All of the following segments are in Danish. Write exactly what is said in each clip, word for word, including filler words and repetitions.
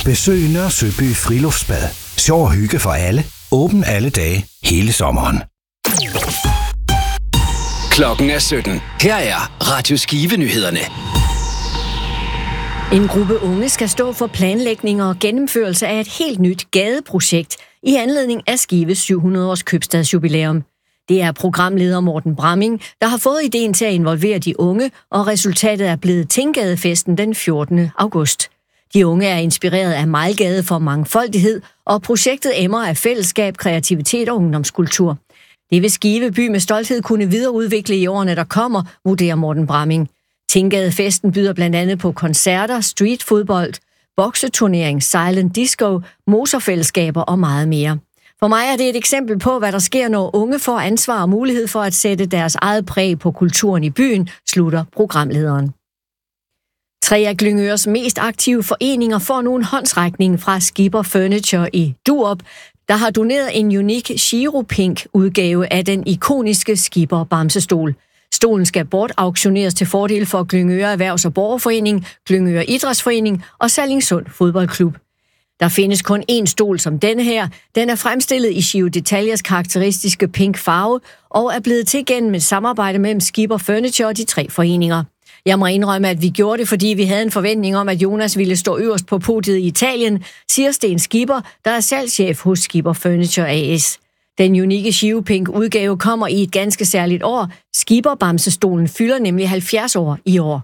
Besøg Nørre Søby Friluftsbad. Sjov og hygge for alle. Åben alle dage, hele sommeren. Klokken er sytten. Her er Radio Skive-nyhederne. En gruppe unge skal stå for planlægning og gennemførelse af et helt nyt gadeprojekt i anledning af Skives syv hundrede års købstadsjubilæum. Det er programleder Morten Bramming, der har fået ideen til at involvere de unge, og resultatet er blevet Tinggadefesten den fjortende august. De unge er inspireret af Mejlgade for mangfoldighed, og projektet emmer af fællesskab, kreativitet og ungdomskultur. Det vil Skive by med stolthed kunne videreudvikle i årene, der kommer, vurderer Morten Bramming. Tinggadefesten byder blandt andet på koncerter, streetfodbold, bokseturnering, silent disco, motorfællesskaber og meget mere. For mig er det et eksempel på, hvad der sker, når unge får ansvar og mulighed for at sætte deres eget præg på kulturen i byen, slutter programlederen. Tre af Glyngøres mest aktive foreninger får nu en håndsrækning fra Skipper Furniture i Durup, der har doneret en unik Giro Pink udgave af den ikoniske Skipper Bamsestol. Stolen skal bortauktioneres til fordel for Glyngøre Erhvervs- og Borgerforening, Glyngøre Idrætsforening og Sallingsund Fodboldklub. Der findes kun én stol som denne her. Den er fremstillet i Giro Detaljers karakteristiske pink farve og er blevet til gennem et samarbejde mellem Skipper Furniture og de tre foreninger. Jeg må indrømme, at vi gjorde det, fordi vi havde en forventning om, at Jonas ville stå øverst på podiet i Italien, siger Sten Skipper, der er salgschef hos Skipper Furniture A S. Den unikke Giro Pink udgave kommer i et ganske særligt år. Skipper Bamsestolen fylder nemlig halvfjerds år i år.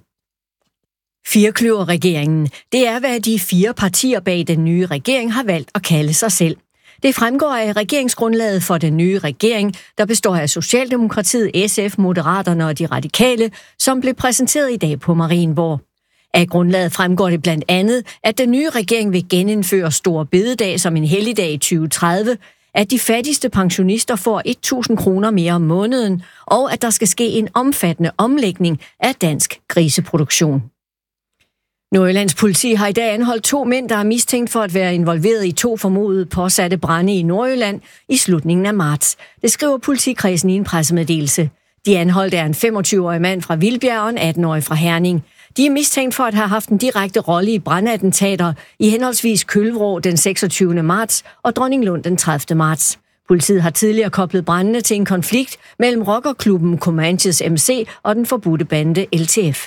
Firekløverregeringen. Det er, hvad de fire partier bag den nye regering har valgt at kalde sig selv. Det fremgår af regeringsgrundlaget for den nye regering, der består af Socialdemokratiet, S F, Moderaterne og de Radikale, som blev præsenteret i dag på Marienborg. Af grundlaget fremgår det blandt andet, at den nye regering vil genindføre Store Bededag som en helligdag i tyve tredive, at de fattigste pensionister får tusind kroner mere om måneden, og at der skal ske en omfattende omlægning af dansk griseproduktion. Nordjyllands politi har i dag anholdt to mænd, der er mistænkt for at være involveret i to formodede påsatte brande i Nordjylland i slutningen af marts. Det skriver politikredsen i en pressemeddelelse. De anholdte er en femogtyve-årig mand fra Vildbjerg og en atten-årig fra Herning. De er mistænkt for at have haft en direkte rolle i brandattentater i henholdsvis Kølvrå den seksogtyvende marts og Dronninglund den tredivte marts. Politiet har tidligere koblet brandene til en konflikt mellem rockerklubben Comanches M C og den forbudte bande L T F.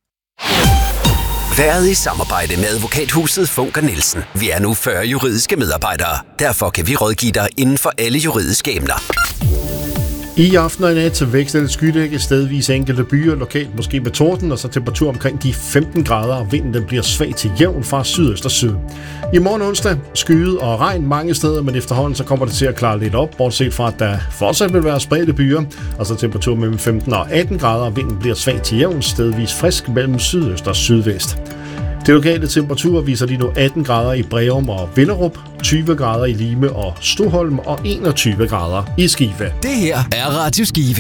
Været i samarbejde med advokathuset Funker Nielsen. Vi er nu fyrre juridiske medarbejdere. Derfor kan vi rådgive dig inden for alle juridiske emner. I aften og i nat vækster det skydække, stedvis enkelte byer, lokalt måske med torden, og så temperatur omkring de femten grader, og vinden den bliver svag til jævn fra sydøst og syd. I morgen onsdag skyet og regn mange steder, men efterhånden så kommer det til at klare lidt op, bortset fra at der fortsat vil være spredte byer, og så temperatur mellem femten og atten grader, og vinden bliver svag til jævn, stedvis frisk mellem sydøst og sydvest. De lokale temperaturer viser lige nu atten grader i Breum og Vinderup, tyve grader i Lime og Stoholm og enogtyve grader i Skive. Det her er Radio Skive.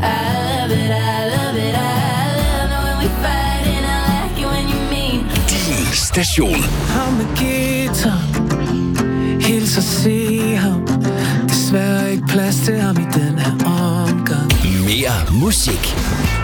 Din station. Ham med guitar, hils og se ham. Desværre ikke plads til ham i den her omgang. Mere musik.